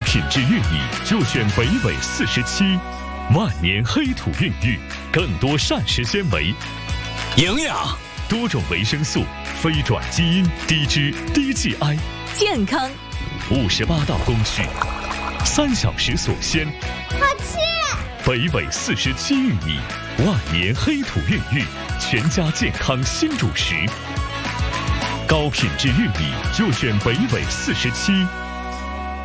品质玉米就选北纬47，万年黑土孕育，更多膳食纤维、 营养、 多种维生素、非转基因、低脂、低 GI， 健康。 58道工序，3小时所鲜。 好吃！ 北纬47玉米，万年黑土孕育，全家健康新主食。高品质玉米就选北纬47。